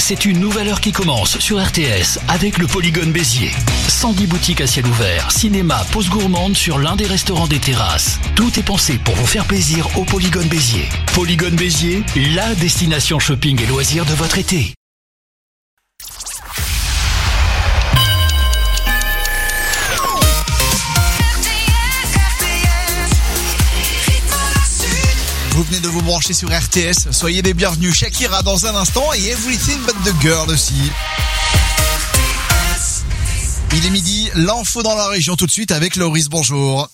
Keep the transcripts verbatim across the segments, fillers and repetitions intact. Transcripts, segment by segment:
c'est une nouvelle heure qui commence sur R T S avec le Polygone Béziers. cent dix boutiques à ciel ouvert, cinéma, pause gourmande sur l'un des restaurants des terrasses. Tout est pensé pour vous faire plaisir au Polygone Béziers. Polygone Béziers, la destination shopping et loisirs de votre été. Vous venez de vous brancher sur R T S, soyez les bienvenus. Shakira dans un instant et Everything But The Girl aussi. Il est midi, l'info dans la région tout de suite avec Loris, bonjour.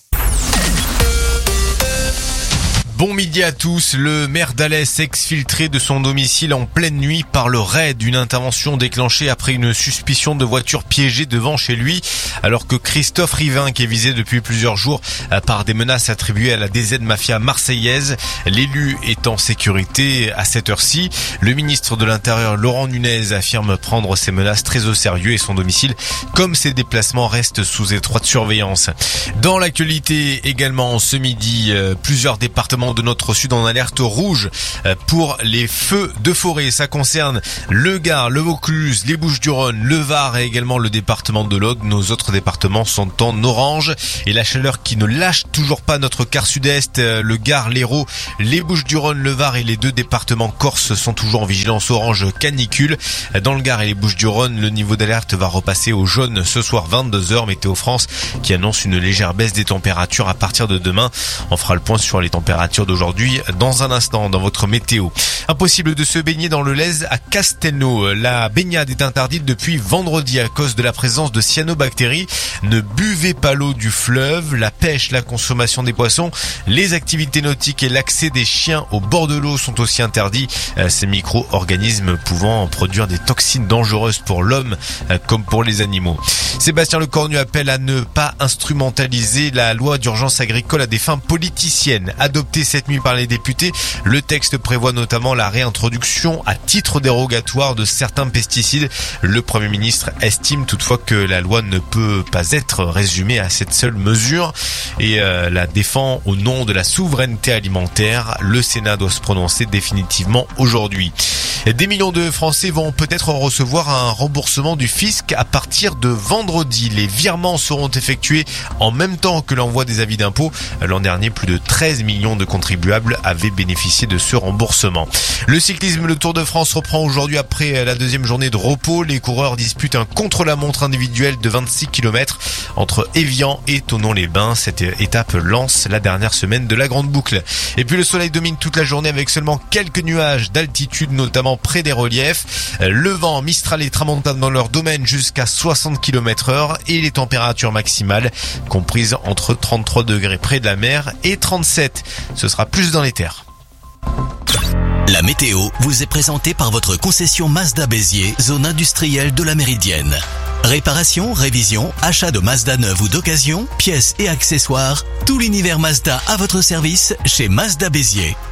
Bon midi à tous. Le maire d'Alès exfiltré de son domicile en pleine nuit par le raid. Une intervention déclenchée après une suspicion de voiture piégée devant chez lui, alors que Christophe Rivin, qui est visé depuis plusieurs jours par des menaces attribuées à la D Z mafia marseillaise, l'élu est en sécurité à cette heure-ci. Le ministre de l'Intérieur Laurent Nunez affirme prendre ces menaces très au sérieux et son domicile, comme ses déplacements, restent sous étroite surveillance. Dans l'actualité également ce midi, plusieurs départements de notre sud en alerte rouge pour les feux de forêt. Ça concerne le Gard, le Vaucluse, les Bouches-du-Rhône, le Var et également le département de l'Aude. Nos autres départements sont en orange et la chaleur qui ne lâche toujours pas notre quart sud-est, le Gard, l'Hérault, les Bouches-du-Rhône, le Var et les deux départements corses sont toujours en vigilance orange canicule. Dans le Gard et les Bouches-du-Rhône, le niveau d'alerte va repasser au jaune ce soir vingt-deux heures. Météo France qui annonce une légère baisse des températures à partir de demain. On fera le point sur les températures d'aujourd'hui dans un instant dans votre météo. Impossible de se baigner dans le Lez à Castelnau. La baignade est interdite depuis vendredi à cause de la présence de cyanobactéries. Ne buvez pas l'eau du fleuve. La pêche, la consommation des poissons, les activités nautiques et l'accès des chiens au bord de l'eau sont aussi interdits. Ces micro-organismes pouvant produire des toxines dangereuses pour l'homme comme pour les animaux. Sébastien Lecornu appelle à ne pas instrumentaliser la loi d'urgence agricole à des fins politiciennes. Adoptée cette nuit par les députés, le texte prévoit notamment la réintroduction à titre dérogatoire de certains pesticides. Le Premier ministre estime toutefois que la loi ne peut pas être résumée à cette seule mesure et euh, la défend au nom de la souveraineté alimentaire. Le Sénat doit se prononcer définitivement aujourd'hui. Des millions de Français vont peut-être recevoir un remboursement du fisc à partir de vendredi. Les virements seront effectués en même temps que l'envoi des avis d'impôt. L'an dernier, plus de treize millions de contribuables avaient bénéficié de ce remboursement. Le cyclisme, le Tour de France reprend aujourd'hui après la deuxième journée de repos. Les coureurs disputent un contre-la-montre individuel de vingt-six kilomètres entre Évian et Thonon-les-Bains. Cette étape lance la dernière semaine de la grande boucle. Et puis le soleil domine toute la journée avec seulement quelques nuages d'altitude, notamment près des reliefs. Le vent, Mistral et Tramontane dans leur domaine jusqu'à soixante kilomètres heure et les températures maximales comprises entre trente-trois degrés près de la mer et trente-sept. Ce sera plus dans les terres. La météo vous est présentée par votre concession Mazda Béziers, zone industrielle de la Méridienne. Réparation, révision, achat de Mazda neuve ou d'occasion, pièces et accessoires, tout l'univers Mazda à votre service chez Mazda Béziers.